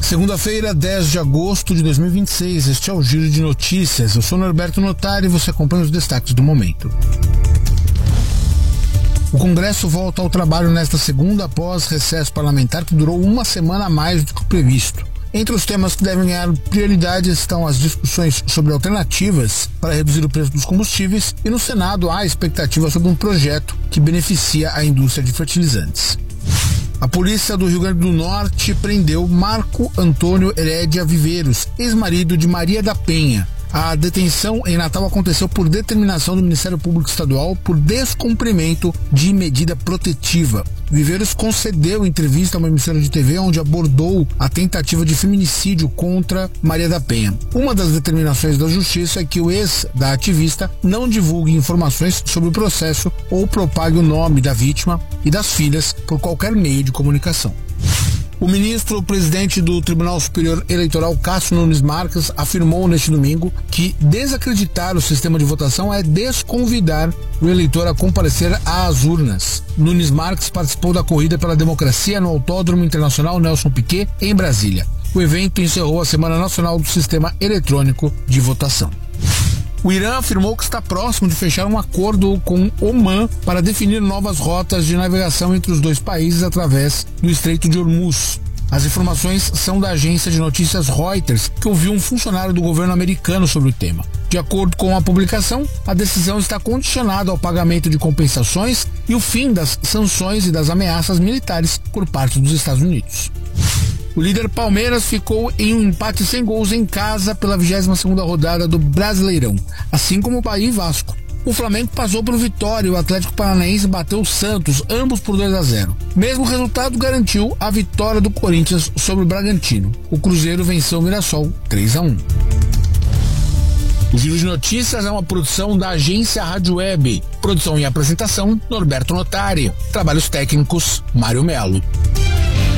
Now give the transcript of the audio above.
Segunda-feira, 10 de agosto de 2026, este é o Giro de Notícias. Eu sou Norberto Notari e você acompanha os destaques do momento. O Congresso volta ao trabalho nesta segunda após recesso parlamentar que durou uma semana a mais do que o previsto. Entre os temas que devem ganhar prioridade estão as discussões sobre alternativas para reduzir o preço dos combustíveis e no Senado há expectativa sobre um projeto que beneficia a indústria de fertilizantes. A polícia do Rio Grande do Norte prendeu Marco Antônio Herédia Viveiros, ex-marido de Maria da Penha. A detenção em Natal aconteceu por determinação do Ministério Público Estadual por descumprimento de medida protetiva. Viveiros concedeu entrevista a uma emissora de TV onde abordou a tentativa de feminicídio contra Maria da Penha. Uma das determinações da Justiça é que o ex da ativista não divulgue informações sobre o processo ou propague o nome da vítima e das filhas por qualquer meio de comunicação. O ministro-presidente do Tribunal Superior Eleitoral, Cássio Nunes Marques, afirmou neste domingo que desacreditar o sistema de votação é desconvidar o eleitor a comparecer às urnas. Nunes Marques participou da Corrida pela Democracia no Autódromo Internacional Nelson Piquet, em Brasília. O evento encerrou a Semana Nacional do Sistema Eletrônico de Votação. O Irã afirmou que está próximo de fechar um acordo com Omã para definir novas rotas de navegação entre os dois países através do Estreito de Hormuz. As informações são da agência de notícias Reuters, que ouviu um funcionário do governo americano sobre o tema. De acordo com a publicação, a decisão está condicionada ao pagamento de compensações e o fim das sanções e das ameaças militares por parte dos Estados Unidos. O líder Palmeiras ficou em um empate sem gols em casa pela 22ª rodada do Brasileirão, assim como o Bahia e Vasco. O Flamengo passou pelo Vitória e o Atlético Paranaense bateu o Santos, ambos por 2-0. Mesmo resultado garantiu a vitória do Corinthians sobre o Bragantino. O Cruzeiro venceu o Mirassol 3-1. O Giro de Notícias é uma produção da agência Rádio Web. Produção e apresentação, Norberto Notari. Trabalhos técnicos, Mário Melo.